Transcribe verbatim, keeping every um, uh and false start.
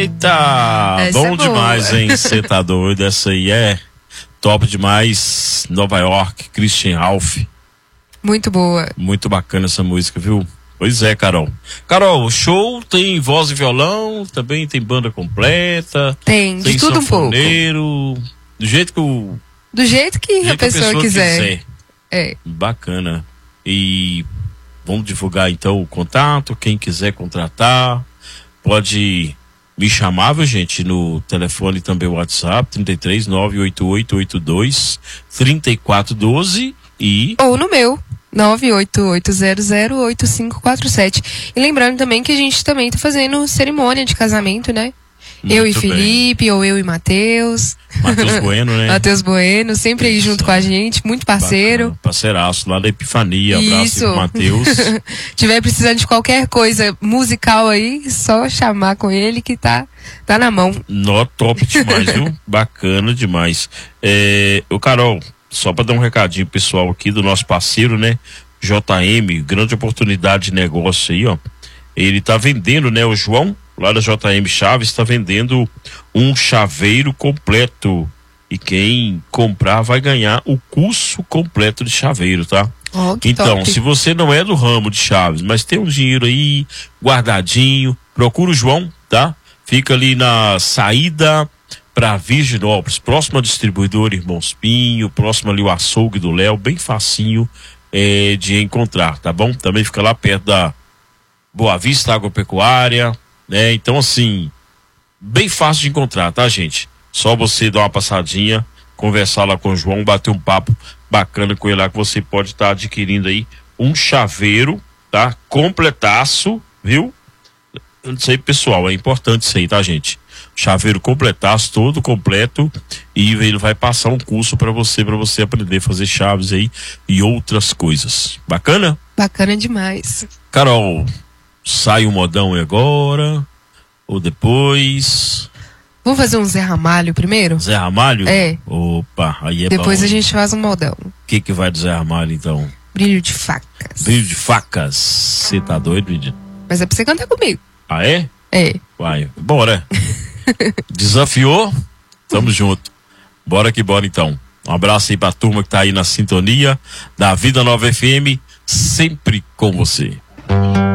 Eita, Essa bom é boa. demais, hein? Você tá doido? Essa aí é top demais. Nova York, Christian Ralph. Muito boa. Muito bacana essa música, viu? Pois é, Carol. Carol, o show tem voz e violão, também tem banda completa. Tem, de tudo um pouco. sanfoneiro, do jeito que o Do jeito que, do jeito a, pessoa que a pessoa quiser. quiser. É. Bacana. E vamos divulgar então o contato, quem quiser contratar, pode me chamar, viu, gente, no telefone também o WhatsApp, trinta e três, nove oito oito oito dois, trinta e quatro doze e... Ou no meu, nove oito oito zero zero oito cinco quatro sete. E lembrando também que a gente também tá fazendo cerimônia de casamento, né? Muito eu e bem. Felipe, ou eu e Matheus. Matheus Bueno, né? Matheus Bueno, sempre aí junto com a gente, muito parceiro. Bacana, parceiraço lá da Epifania. Abraço Isso. pro Matheus. Tiver precisando de qualquer coisa musical aí, só chamar com ele que tá, tá na mão. Nó, top demais, viu? Bacana demais. É, o Carol, só para dar um recadinho pessoal aqui do nosso parceiro, né? J M, grande oportunidade de negócio aí, ó. Ele tá vendendo, né? O João, lá da J M Chaves, está vendendo um chaveiro completo. E quem comprar vai ganhar o curso completo de chaveiro, tá? Oh, que Então, top. se você não é do ramo de chaves, mas tem um dinheiro aí guardadinho, procura o João, tá? Fica ali na saída para Virginópolis, próximo ao distribuidor Irmãos Pinho, próximo ali o açougue do Léo, bem facinho é, de encontrar, tá bom? Também fica lá perto da Boa Vista Agropecuária, né? Então, assim, bem fácil de encontrar, tá, gente? Só você dar uma passadinha, conversar lá com o João, bater um papo bacana com ele lá, que você pode estar tá adquirindo aí um chaveiro, tá? Completaço, viu? Eu não sei, pessoal, é importante isso aí, tá, gente? Chaveiro completaço, todo completo, e ele vai passar um curso para você, para você aprender a fazer chaves aí e outras coisas. Bacana? Bacana demais. Carol, sai o modão agora ou depois? Vamos fazer um Zé Ramalho primeiro? Zé Ramalho? É. Opa, aí é Depois bom. a gente faz um modão. O que que vai do Zé Ramalho, então? Brilho de facas. Brilho de facas. Você tá doido, Lídia? Mas é pra você cantar comigo. Ah, é? É. Vai, bora. Desafiou? Tamo junto. Bora que bora, então. Um abraço aí pra turma que tá aí na sintonia da Vida Nova F M, sempre com você.